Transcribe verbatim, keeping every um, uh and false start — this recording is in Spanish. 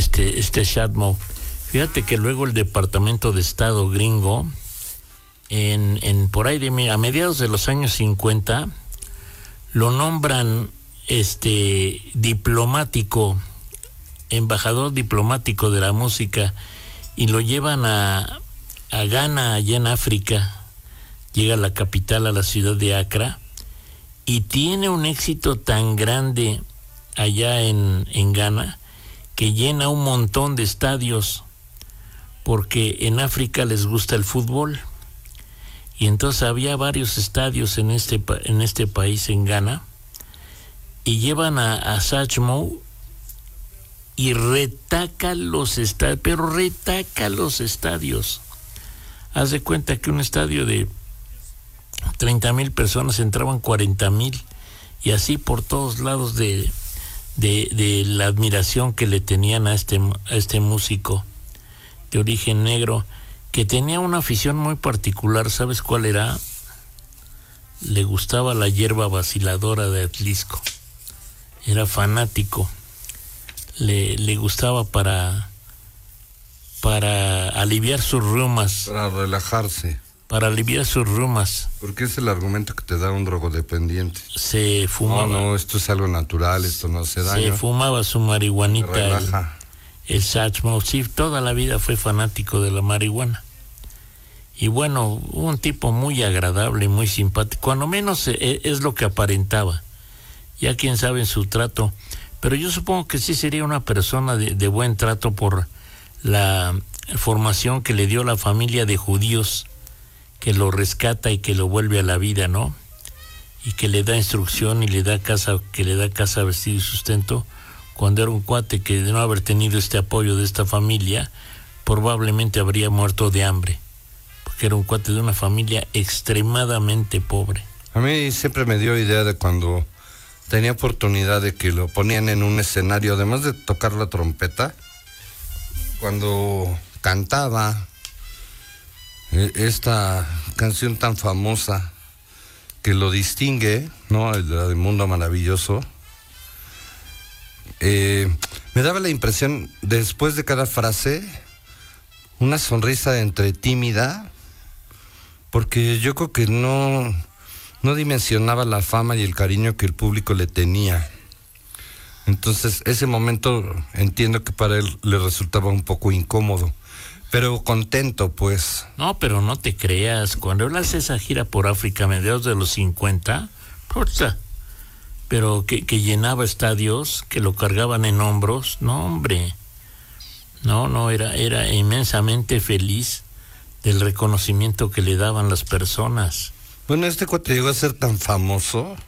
este, este Satchmo. Fíjate que luego el Departamento de Estado gringo, en, en por ahí de, a mediados de los años cincuenta, lo nombran este diplomático, embajador diplomático de la música, y lo llevan a, a Ghana, allá en África. Llega a la capital, a la ciudad de Accra, y tiene un éxito tan grande allá en, en Ghana, que llena un montón de estadios, porque en África les gusta el fútbol, y entonces había varios estadios en este, en este país, en Ghana, y llevan a, a Satchmo y retaca los estadios, pero retaca los estadios. Haz de cuenta que un estadio de treinta mil personas entraban cuarenta mil, y así por todos lados de, de, de la admiración que le tenían a este, a este músico de origen negro, que tenía una afición muy particular. ¿Sabes cuál era? Le gustaba la hierba vaciladora de Atlisco. Era fanático. Le, le gustaba para, para aliviar sus reumas. Para relajarse. Para aliviar sus reumas. Porque es el argumento que te da un drogodependiente. Se fumaba. No, no, esto es algo natural, esto no hace daño. Se fumaba su marihuanita. Se relaja. El, el Satchmo, sí, toda la vida fue fanático de la marihuana. Y bueno, un tipo muy agradable, muy simpático. Cuando menos eh, es lo que aparentaba. Ya quién sabe en su trato. Pero yo supongo que sí sería una persona de, de buen trato por la formación que le dio la familia de judíos, que lo rescata y que lo vuelve a la vida, ¿no? Y que le da instrucción y le da casa, que le da casa, vestido y sustento, cuando era un cuate que, de no haber tenido este apoyo de esta familia, probablemente habría muerto de hambre, porque era un cuate de una familia extremadamente pobre. A mí siempre me dio idea de cuando tenía oportunidad de que lo ponían en un escenario, además de tocar la trompeta, cuando cantaba esta canción tan famosa que lo distingue, ¿no? La de Mundo Maravilloso. Eh, me daba la impresión, después de cada frase, una sonrisa entre tímida, porque yo creo que no, no dimensionaba la fama y el cariño que el público le tenía. Entonces, ese momento entiendo que para él le resultaba un poco incómodo. Pero contento, pues. No, pero no te creas. Cuando él hace esa gira por África a mediados de los cincuenta, puta, pero que, que llenaba estadios, que lo cargaban en hombros, no, hombre. No, no, era, era inmensamente feliz del reconocimiento que le daban las personas. Bueno, este cuate llegó a ser tan famoso